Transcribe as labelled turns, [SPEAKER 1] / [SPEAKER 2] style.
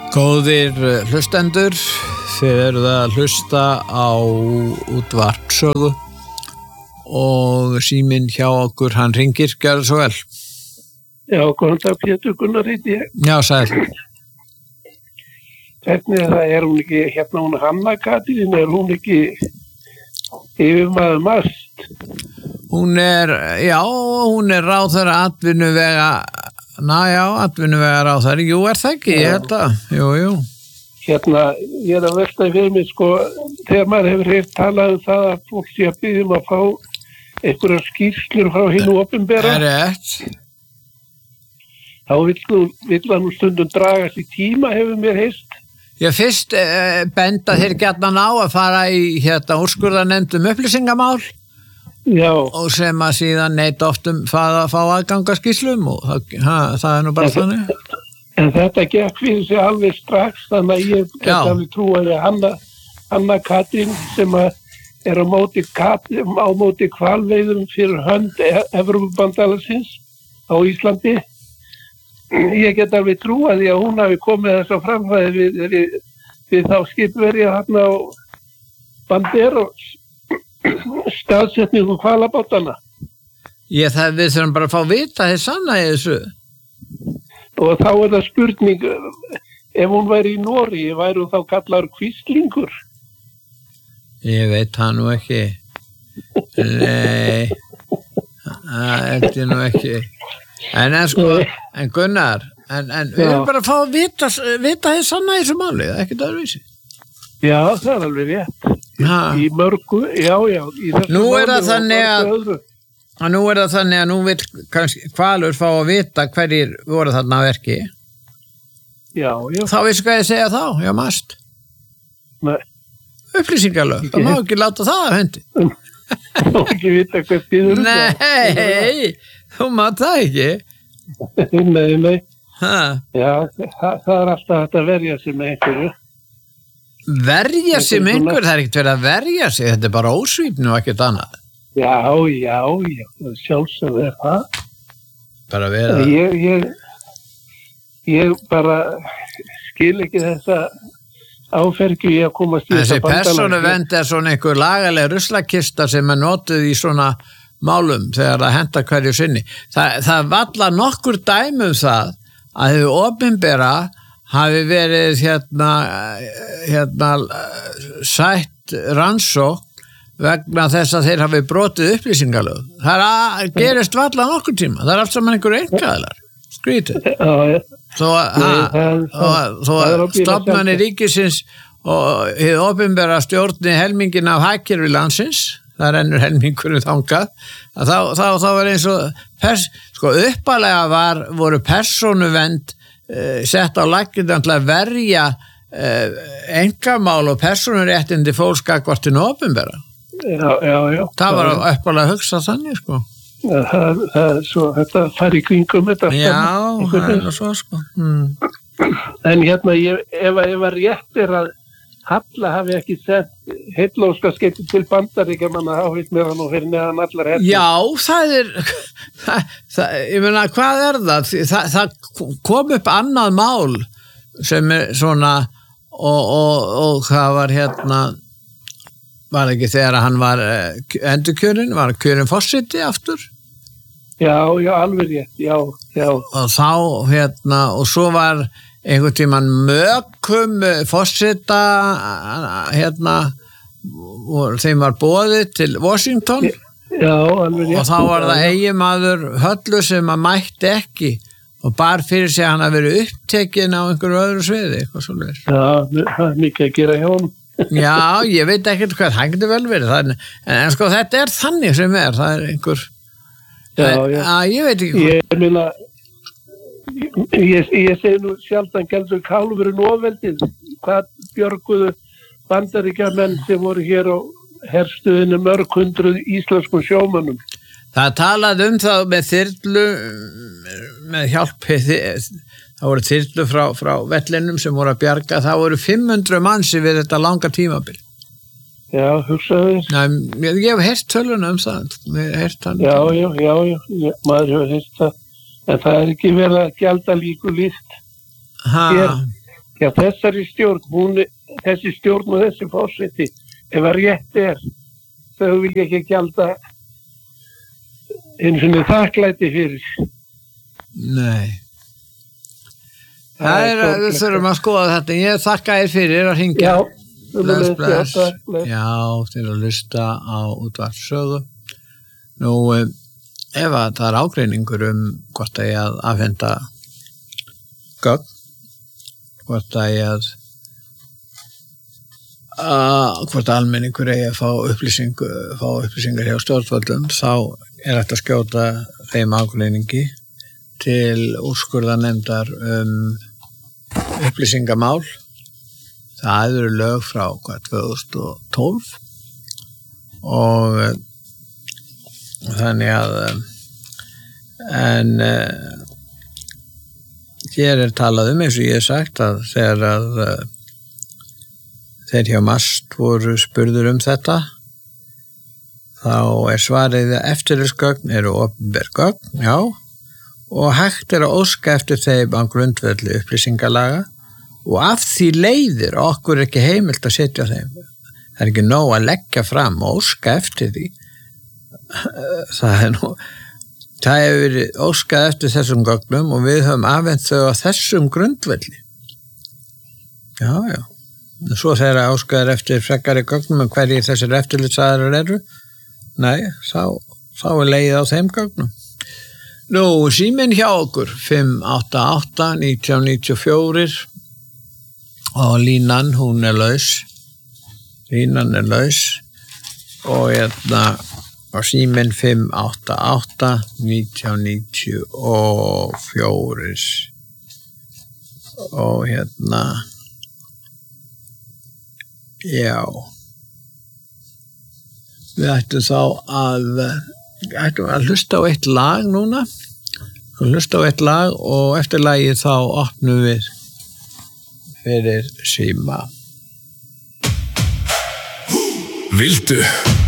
[SPEAKER 1] Góðir hlustendur, þið eruð að hlusta á útvarpsögu og síminn hjá okkur, hann hringir, gjörðu svo vel.
[SPEAKER 2] Já, góðan dag, Pétur Gunnar heiti ég.
[SPEAKER 1] Já, sæl.
[SPEAKER 2] Hvernig er hún ekki, hérna hún Hanna Katrín, er hún ekki yfirmaður MAST?
[SPEAKER 1] Hún er ráðherra atvinnuvega, atvinnuvega ráðherra, jú, er það ekki, ég held að, jú.
[SPEAKER 2] Hérna, ég er að velta fyrir mig, sko, þegar maður hefur heyrt talað um það að fólk sé að biðja að fá einhverjar skýrslur frá hinu opinbera.
[SPEAKER 1] Er rétt.
[SPEAKER 2] Þá vill hann nú stundum dragast í tíma, hefur mér heyrst.
[SPEAKER 1] Já, fyrst benda þeir gjarnan á að fara í úrskurðarnefnd upplýsingamál.
[SPEAKER 2] Já.
[SPEAKER 1] Og sem að síðan neita oft fá aðgangaskýrslum og það er nú bara þannig.
[SPEAKER 2] En þetta gekk fyrir sig alveg strax, þannig að ég get alveg trúa að Hanna Katrín sem er á móti hvalveiðum fyrir hönd Evrópubandalagsins á Íslandi. Ég get alveg trúa því að hún hafi komið þess að framfæði við þá skipverja þarna á Banderos staðsetningu hvalabátana.
[SPEAKER 1] Við þurfum bara að fá vita þess sanna í þessu.
[SPEAKER 2] Og þá er það spurning, ef hún væri í Noregi, væri hún þá kallaður kvíslingur?
[SPEAKER 1] Ég veit það nú ekki. Nei, það er nú ekki. En Gunnar, við erum bara að fá að vita þess sanna í þessu máli, það er ekkert öðruvísi. Já,
[SPEAKER 2] það er alveg rétt. Í mörgu, já.
[SPEAKER 1] Nú er það þannig að nú vil kannski Hvalur fá að vita hverjir voru þarna að verki.
[SPEAKER 2] Já.
[SPEAKER 1] Þá veistu hvað ég segja þá, já, MAST.
[SPEAKER 2] Nei.
[SPEAKER 1] Upplýsingalög, það má ekki láta það af hendi.
[SPEAKER 2] Það má ekki vita hvað býður
[SPEAKER 1] það. Nei, þú má það ekki.
[SPEAKER 2] Nei. Já, það er alltaf hægt að verja sig með einhverju.
[SPEAKER 1] Verja sig með einhverju, það er ekkert verið að verja sig, þetta er bara ósvífni og ekkert annað.
[SPEAKER 2] Já, sjálfsögðu er það.
[SPEAKER 1] Bara vera.
[SPEAKER 2] Ég bara skil ekki þessa áfergju í að komast í
[SPEAKER 1] þessa bandalag. Þessi persónuvernd er svona einhver lagaleg ruslakista sem er notuð í svona málum þegar það henta hverju sinni. Það valla nokkur dæmi það að þau opinbera hafi verið sætt rannsókn vegna þess að þeir hafi brotið upplýsingalög. Það gerist valla nokkur tíma. Það er allt saman einhverju einkaaðilar. Skrítið. Þó að stofnanir ríkisins og hið opinbera stjórni helmingin af hagkerfi landsins, það rennur helmingurinn þangað, þá var eins og uppalega voru persónuvernd sett á laggirnar til að verja einkamál og persónuréttindi fólks gagnvart hinu opinbera.
[SPEAKER 2] Já.
[SPEAKER 1] Það var uppalega að hugsa þannig, sko.
[SPEAKER 2] Það er svo, þetta fari í kringum þetta.
[SPEAKER 1] Já, það er svo, sko.
[SPEAKER 2] En hérna, ef að rétt er að Halla hafi ekki sett heillóskaskeyti til Bandaríkjamanna áhitt með hann og fyrir neðan allar heldur.
[SPEAKER 1] Já, það er, ég meina, hvað er það? Það kom upp annað mál sem er svona, og það var var ekki þegar hann var endurkjörinn, var kjörinn forseti aftur?
[SPEAKER 2] Já, alveg rétt, já.
[SPEAKER 1] Og þá, og svo var einhvern tímann mökum forseta þeim var boðið til Washington.
[SPEAKER 2] Já, alveg rétt.
[SPEAKER 1] Og þá var það eiginmaður Höllu sem að mætti ekki og bar fyrir sig að hann að vera upptekinn á einhverju öðru sviði, eitthvað svoleiðis.
[SPEAKER 2] Já, það er mikið að gera hjá hann.
[SPEAKER 1] Já, ég veit ekkert hvað það getur vel verið, en sko þetta er þannig sem það er einhver ég veit ekki hvað.
[SPEAKER 2] Ég meina ég segi nú sjaldan geldur kálfurinn ofveldið, hvað björguðu Bandaríkjamenn sem voru hér á herstuðinu mörg hundruð íslenskum sjómönnum.
[SPEAKER 1] Það talaði það með þyrlu með hjálp, það voru þyrlu frá vellinum sem voru að bjarga, það voru 500 manns við þetta langa tímabil.
[SPEAKER 2] Já, hugsaðu þess.
[SPEAKER 1] Ég hef heyrt töluna það.
[SPEAKER 2] Já, maður hefur heyrt það. En það er ekki verið að gjalda líku líkt. Já, þessi stjórn og þessi forseti, ef að rétt þau vilja ekki gjalda eins og þakklæti fyrir.
[SPEAKER 1] Nei. Við þurfum að skoða þetta. Ég þakka þér fyrir að hringja. Bless. Já, til að hlusta á útvarpssögu. Nú, ef að það ágreiningur hvort að ég afhenda gögn, hvort að hvort almenningur eigi að fá upplýsingar hjá stjórnvöldum, þá hægt að skjóta þeim ágreiningi til úrskurðarnefndar upplýsingamál. Það eru lög frá 2012 og þannig að hér talað eins og ég sagt að þegar að þeir hjá MAST voru spurður þetta, þá svarið að eftirlitsgögn eru opinber gögn, já, og hægt að óska eftir þeim á grundvelli upplýsingalaga og af því leiðir okkur ekki heimilt að setja þeim. Það ekki nóg að leggja fram og óska eftir því. Það hefur verið óskað eftir þessum gögnum og við höfum afhent þau á þessum grundvelli. Já. Svo þegar óskaðar eftir frekari gögnum en hverjir þessir eftirlitsaðilar eru, nei, þá legið á þeim gögnum. Nú, síminn hjá okkur 588-1994 og línan, hún laus. Línan laus og og síminn 588-1994 og já. Við ættum þá að hlusta á eitt lag núna. Hlusta á eitt lag og eftir lagið þá opnum við fyrir síma.
[SPEAKER 3] Viltu